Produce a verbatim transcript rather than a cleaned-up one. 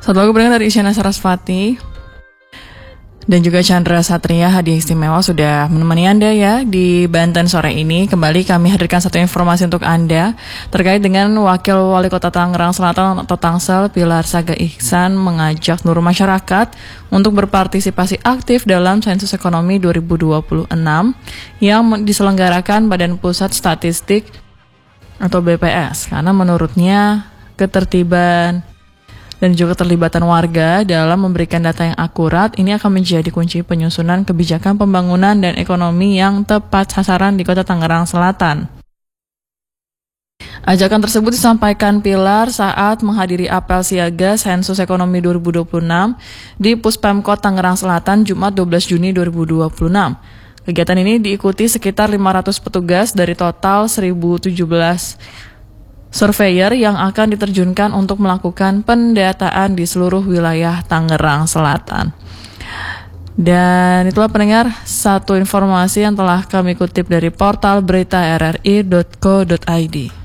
Satu lagu pendengar dari Isyana Sarasvati dan juga Chandra Satria, hadiah istimewa sudah menemani Anda ya di Banten sore ini. Kembali kami hadirkan satu informasi untuk Anda terkait dengan Wakil Wali Kota Tangerang Selatan atau Tangsel, Pilar Saga Ihsan, mengajak seluruh masyarakat untuk berpartisipasi aktif dalam Sensus Ekonomi dua ribu dua puluh enam yang diselenggarakan Badan Pusat Statistik atau B P S, karena menurutnya ketertiban dan juga keterlibatan warga dalam memberikan data yang akurat ini akan menjadi kunci penyusunan kebijakan pembangunan dan ekonomi yang tepat sasaran di Kota Tangerang Selatan. Ajakan tersebut disampaikan Pilar saat menghadiri apel siaga Sensus Ekonomi dua ribu dua puluh enam di Puspemkot Tangerang Selatan Jumat dua belas Juni dua ribu dua puluh enam. Kegiatan ini diikuti sekitar lima ratus petugas dari total seribu tujuh belas surveyor yang akan diterjunkan untuk melakukan pendataan di seluruh wilayah Tangerang Selatan. Dan itulah pendengar satu informasi yang telah kami kutip dari portal berita r r i dot co dot i d.